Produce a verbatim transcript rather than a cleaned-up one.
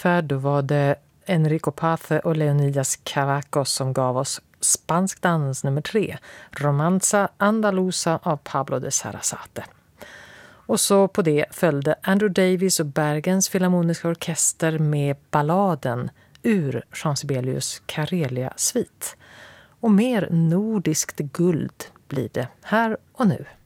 För då var det Enrico Pace och Leonidas Cavacos som gav oss Spansk dans nummer tre, Romanza Andalusa av Pablo de Sarasate. Och så på det följde Andrew Davies och Bergens Filharmoniska orkester med balladen ur Jean Sibelius Karelia-svit. Och mer nordiskt guld blir det här och nu.